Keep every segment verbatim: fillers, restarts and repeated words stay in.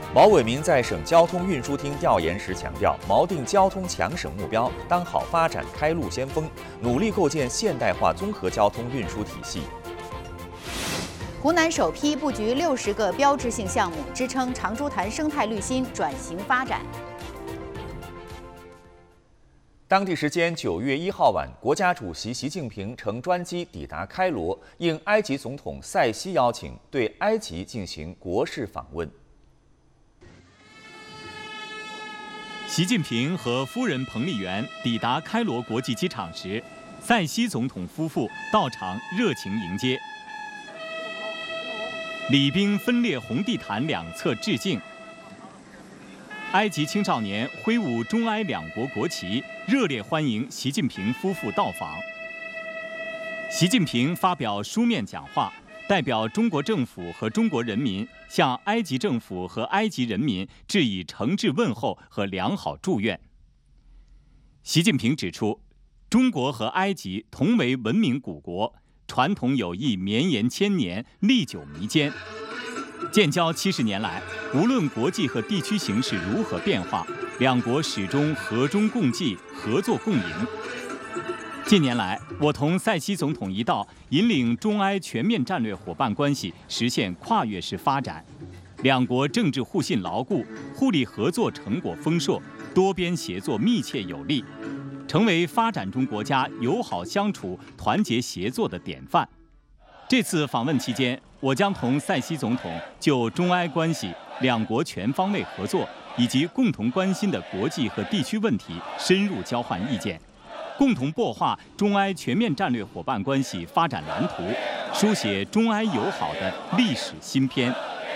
毛伟明在省交通运输厅调研时强调，锚定交通强省目标，当好发展开路先锋，努力构建现代化综合交通运输体系。 湖南首批布局六十个标志性项目，支撑长株潭生态绿心转型发展。 当地时间九月一号晚，国家主席习近平乘专机抵达开罗，应埃及总统塞西邀请，对埃及进行国事访问。 习近平和夫人彭丽媛抵达开罗国际机场时，塞西总统夫妇到场热情迎接，礼宾分列红地毯两侧致敬。埃及青少年挥舞中埃两国国旗，热烈欢迎习近平夫妇到访。习近平发表书面讲话，代表中国政府和中国人民向埃及政府和埃及人民致以诚挚问候和良好祝愿。习近平指出，中国和埃及同为文明古国，传统友谊绵延千年，历久弥坚。建交七十年来，无论国际和地区形势如何变化，两国始终和衷共济、合作共赢。近年来，我同塞西总统一道，引领中埃全面战略伙伴关系实现跨越式发展，两国政治互信牢固，互利合作成果丰硕，多边协作密切有力，成为发展中国家友好相处、团结协作的典范。这次访问期间，我将同塞西总统就中埃关系、两国全方位合作以及共同关心的国际和地区问题深入交换意见，共同擘画中埃全面战略伙伴关系发展蓝图，书写中埃友好的历史新篇。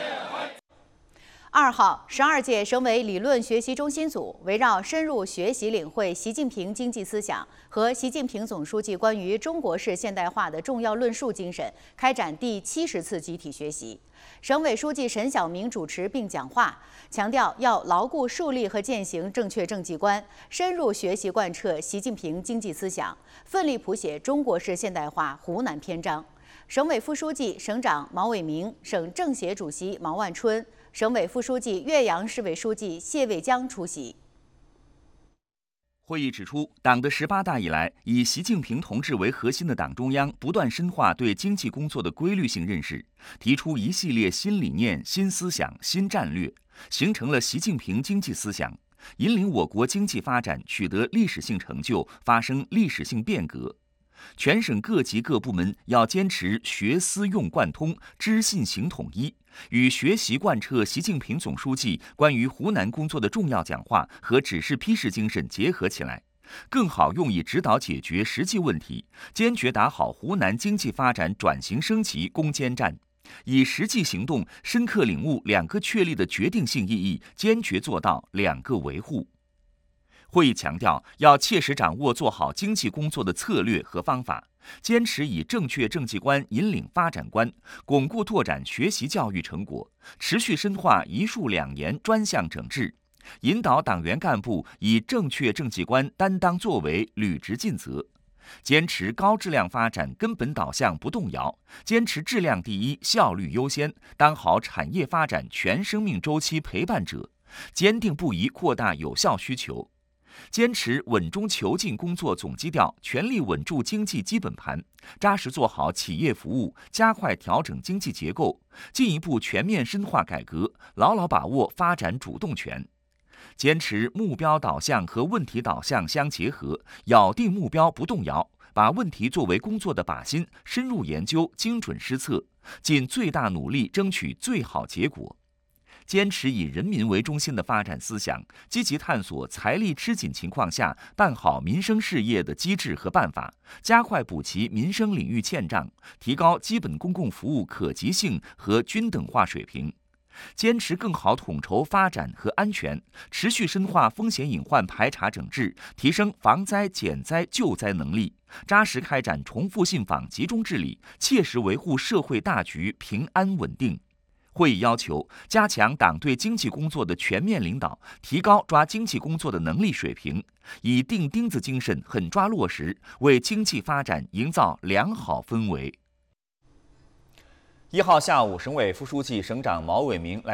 二号，十二届省委理论学习中心组围绕深入学习领会习近平经济思想和习近平总书记关于中国式现代化的重要论述精神，开展第七十次集体学习。省委书记沈晓明主持并讲话，强调要牢固树立和践行正确政绩观，深入学习贯彻习近平经济思想，奋力谱写中国式现代化湖南篇章。省委副书记、省长毛伟明，省政协主席毛万春，省委副书记、岳阳市委书记谢卫江出席。 会议指出，党的十八大以来，以习近平同志为核心的党中央不断深化对经济工作的规律性认识，提出一系列新理念、新思想、新战略，形成了习近平经济思想，引领我国经济发展取得历史性成就，发生历史性变革。全省各级各部门要坚持学思用贯通、知信行统一，与学习贯彻习近平总书记关于湖南工作的重要讲话和指示批示精神结合起来，更好用以指导解决实际问题，坚决打好湖南经济发展转型升级攻坚战，以实际行动深刻领悟两个确立的决定性意义，坚决做到两个维护。会议强调，要切实掌握做好经济工作的策略和方法，坚持以正确政绩观引领发展观，巩固拓展学习教育成果，持续深化一树两言专项整治，引导党员干部以正确政绩观担当作为，履职尽责，坚持高质量发展根本导向不动摇，坚持质量第一、效率优先，当好产业发展全生命周期陪伴者，坚定不移扩大有效需求。坚持稳中求进工作总基调，全力稳住经济基本盘，扎实做好企业服务，加快调整经济结构，进一步全面深化改革，牢牢把握发展主动权。坚持目标导向和问题导向相结合，咬定目标不动摇，把问题作为工作的靶心，深入研究，精准施策，尽最大努力争取最好结果。坚持以人民为中心的发展思想，积极探索财力吃紧情况下办好民生事业的机制和办法，加快补齐民生领域欠账，提高基本公共服务可及性和均等化水平。坚持更好统筹发展和安全，持续深化风险隐患排查整治，提升防灾减灾救灾能力，扎实开展重复信访集中治理，切实维护社会大局平安稳定。会议要求加强党对经济工作的全面领导，提高抓经济工作的能力水平，以钉钉子精神狠抓落实，为经济发展营造良好氛围。一号下午，省委副书记、省长毛伟明来